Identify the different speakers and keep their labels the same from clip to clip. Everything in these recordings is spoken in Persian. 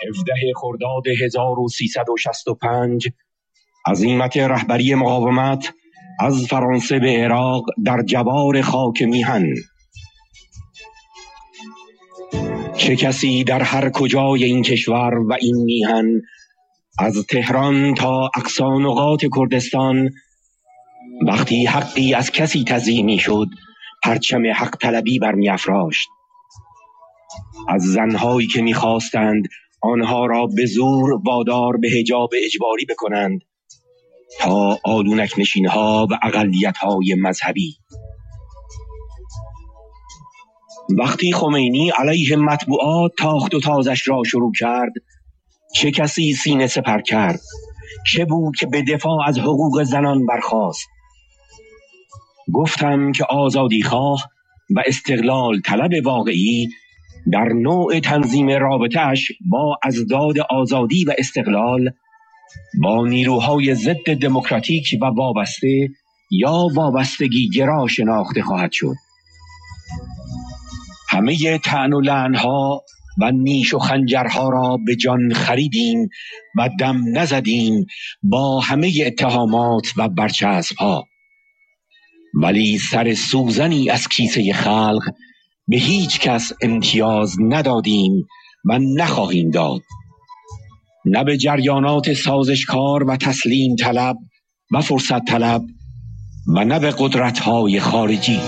Speaker 1: 17 خرداد 1365 عزیمت رهبری مقاومت از فرانسه به عراق در جوار خاک میهن. چه کسی در هر کجای این کشور و این میهن، از تهران تا اقصی نقاط کردستان، وقتی حقی از کسی تضییع میشد پرچم حق طلبی برمی‌افراشت. از زنهایی که میخواستند آنها را به زور وادار به حجاب اجباری بکنند تا آلونک نشینها و اقلیت‌های مذهبی. وقتی خمینی علیه مطبوعات تاخت و تازش را شروع کرد، چه کسی سینه سپر کرد؟ چه بود که به دفاع از حقوق زنان برخاست؟ گفتم که آزادی خواه و استقلال طلب واقعی در نوع تنظیم رابطه‌اش با ازداد آزادی و استقلال با نیروهای ضد دموکراتیک و وابسته یا وابستگی گرا شناخته خواهد شد. همه طعن و لعنها و نیش و خنجرها را به جان خریدیم و دم نزدیم با همه اتهامات و برچسبها، ولی سر سوزنی از کیسه خلق به هیچ کس امتیاز ندادیم و نخواهیم داد، نه به جریانات سازشکار و تسلیم طلب و فرصت طلب و نه به قدرت‌های خارجی.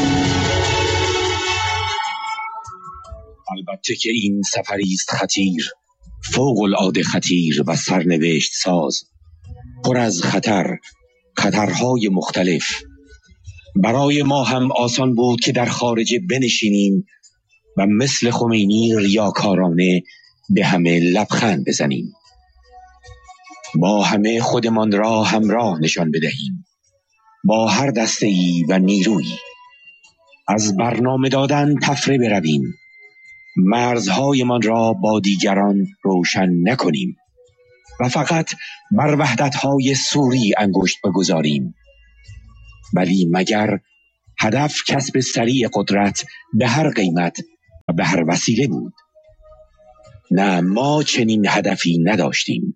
Speaker 1: البته که این سفری است خطیر، فوق العاده خطیر و سرنوشت ساز، پر از خطرهای مختلف. برای ما هم آسان بود که در خارج بنشینیم و مثل خمینی ریاکارانه به همه لبخند بزنیم، با همه خودمان را همراه نشان بدهیم، با هر دسته‌ای و نیرویی. از برنامه دادن تفره برویم، مرزهایمان را با دیگران روشن نکنیم و فقط بر وحدت‌های سوری انگشت بگذاریم. ولی مگر هدف کسب سریع قدرت به هر قیمت و به هر وسیله بود؟ نه، ما چنین هدفی نداشتیم.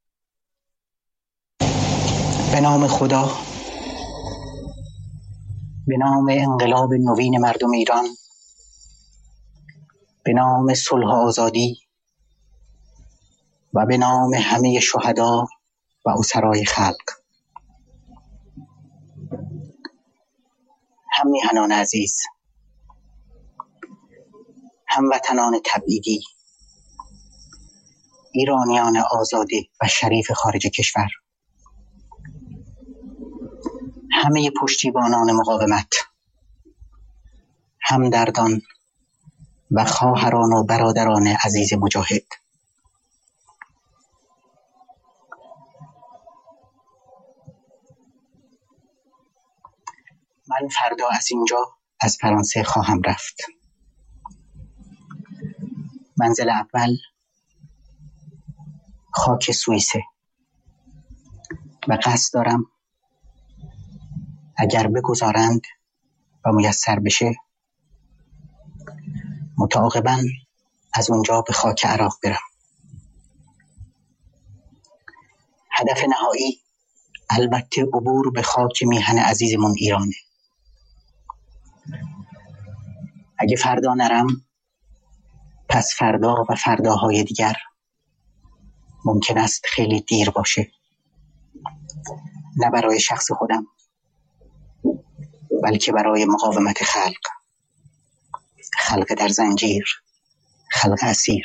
Speaker 2: به نام خدا، به نام انقلاب نوین مردم ایران، به نام صلح و آزادی و به نام همه شهدا و اسرای خلق. هم میهنان عزیز، هموطنان تبعیدی، ایرانیان آزاده و شریف خارج کشور، همه پشتیبانان مقاومت، همدردان و خواهران و برادران عزیز مجاهد، من فردا از اینجا از فرانسه خواهم رفت. منزل اول خاک سوئیسه و قصد دارم اگر بگذارند و میسر بشه متعاقباً از اونجا به خاک عراق برم. هدف نهایی البته عبور به خاک میهن عزیزمون ایرانه. اگه فردا نرم، پس فردا و فرداهای دیگر ممکن است خیلی دیر باشه، نه برای شخص خودم بلکه برای مقاومت خلق در زنجیر، خلق اسیر.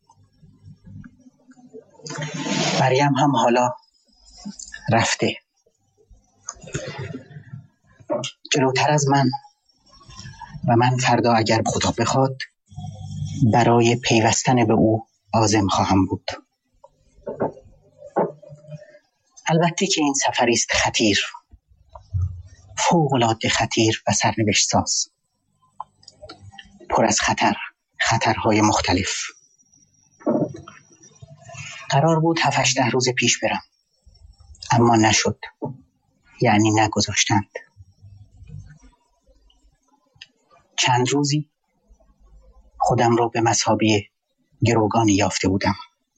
Speaker 2: مریم هم حالا رفته جلوتر از من و من فردا اگر خدا بخواد برای پیوستن به او عازم خواهم بود. البته که این سفری است خطیر، فوق العاده خطیر و سرنوشت ساز، پر از خطرهای مختلف. قرار بود 7-8 روز پیش برم، اما نشد، یعنی نگذاشتند. چند روزی خودم را به مثابه گروگانی یافته بودم.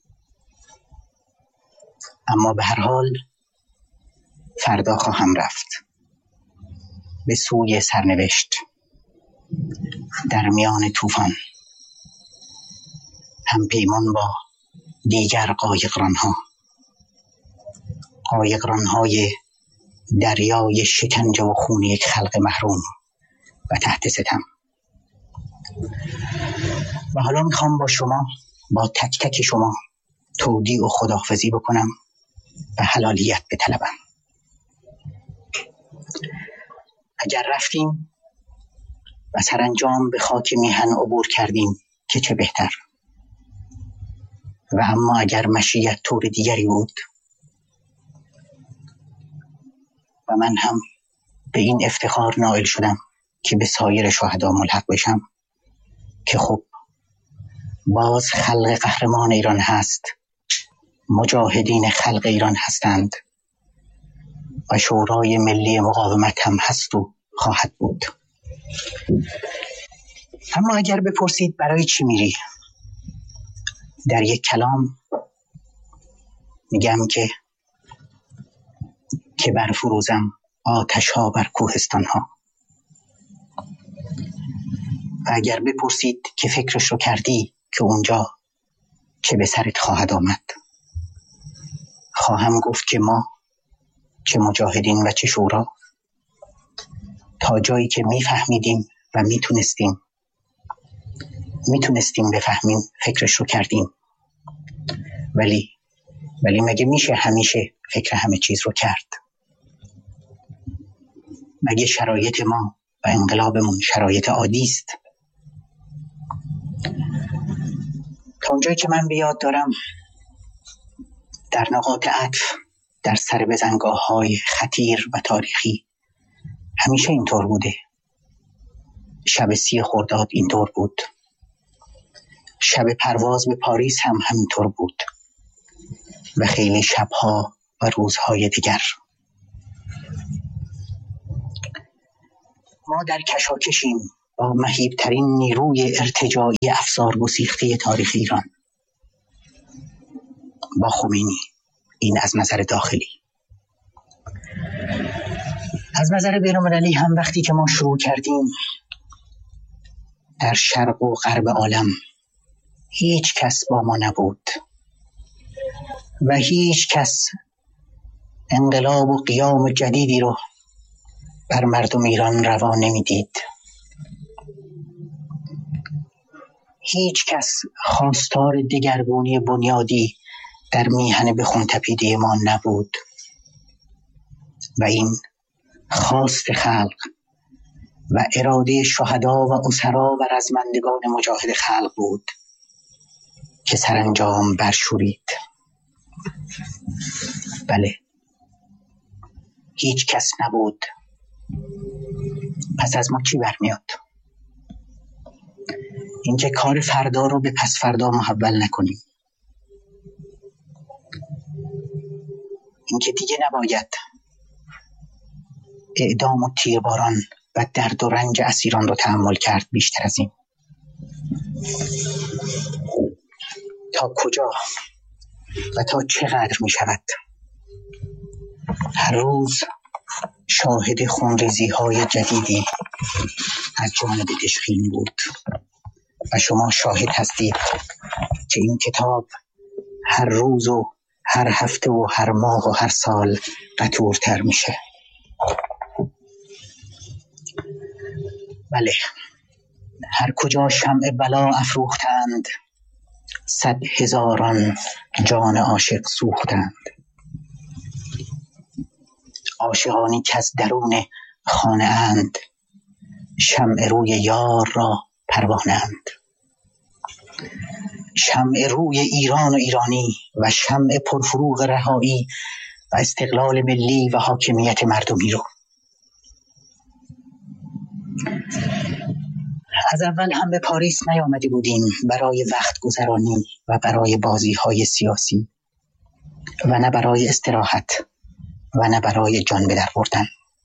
Speaker 2: اما به هر حال فردا خواهم رفت به سوی سرنوشت در میان طوفان، هم پیمان با دیگر قایقران‌های دریای شکنجه و خون یک خلق محروم و تحت ستم. و حالا میخوام با تک تک شما تودیع و خداحافظی بکنم و حلالیت بطلبم. اگر رفتیم و سرانجام به خاک میهن عبور کردیم که چه بهتر، و اما اگر مشیت طور دیگری بود و من هم به این افتخار نائل شدم که به سایر شهدا ملحق بشم که خب باز خلق قهرمان ایران هست، مجاهدین خلق ایران هستند و شورای ملی مقاومت هم هست و خواهد بود. اما اگر بپرسید برای چی میری، در یک کلام میگم که برفروزم آتش ها بر کوهستان ها. و اگر بپرسید که فکرش رو کردی که اونجا چه به سرت خواهد آمد، خواهم گفت که ما چه مجاهدین و چه شورا تا جایی که میفهمیدیم و میتونستیم بفهمیم فکرش رو کردیم. ولی مگه میشه همیشه فکر همه چیز رو کرد؟ مگه شرایط ما و انقلابمون شرایط عادی است؟ تا اونجایی که من به یاد دارم در نقاط عطف، در سر بزنگاه‌های خطیر و تاریخی همیشه اینطور بوده. شب 30 خرداد اینطور بود، شب پرواز به پاریس هم همینطور بود و خیلی شبها و روزهای دیگر. ما در کشاکشیم با مهیبترین نیروی ارتجاعی افسار گسیخته تاریخ ایران، با خمینی. این از نظر داخلی. از نظر بین‌المللی هم وقتی که ما شروع کردیم در شرق و غرب عالم هیچ کس با ما نبود و هیچ کس انقلاب و قیام جدیدی رو بر مردم ایران روا نمیدید. هیچ کس خواستار دگرگونی بنیادی در میهن به خون تپیده ما نبود و این خواست خلق و اراده شهدا و اسرا و رزمندگان مجاهد خلق بود که سرانجام برشورید. بله، هیچ کس نبود. پس از ما چی برمیاد؟ اینکه کار فردا رو به پس فردا محول نکنیم، اینکه دیگه نباید اعدام و تیرباران و درد و رنج اسیران رو تحمل کرد بیشتر از این. تا کجا و تا چقدر می شود؟ هر روز شاهد خونریزی های جدیدی از جانب دشخیم بود و شما شاهد هستید که این کتاب هر روز و هر هفته و هر ماه و هر سال قطورتر میشه. بله، هر کجا شمع بلا افروختند 100,000 جان عاشق سوختند. عاشقانی که از درون خانه اند شمع روی یار را پروانه اند. شمع روی ایران و ایرانی و شمع پرفروغ رهایی و استقلال ملی و حاکمیت مردمی رو. از اول هم به پاریس نیامده بودیم برای وقت گذرانی و برای بازی های سیاسی و نه برای استراحت و نه برای جان به در بردن.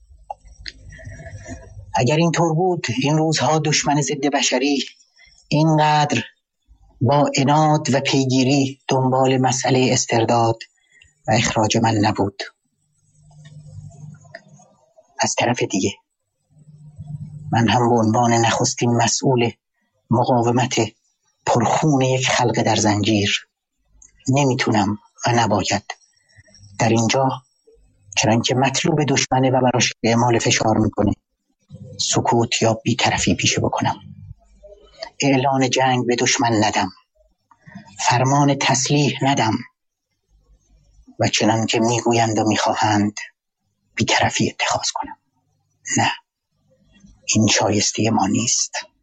Speaker 2: اگر اینطور بود این روزها دشمن ضد بشری اینقدر با عناد و پیگیری دنبال مسئله استرداد و اخراج من نبود. از طرف دیگه من هم به عنوان نخستین مسئول مقاومت پرخون یک خلق در زنجیر نمیتونم و نباید در اینجا، چنانکه مطلوب دشمنه و براش اعمال فشار میکنه، سکوت یا بی‌طرفی پیشه بکنم. اعلان جنگ به دشمن ندم، فرمان تسلیح ندم و چنانکه میگویند و میخواهند بی‌طرفی اتخاذ کنم. نه، این شایسته ما نیست.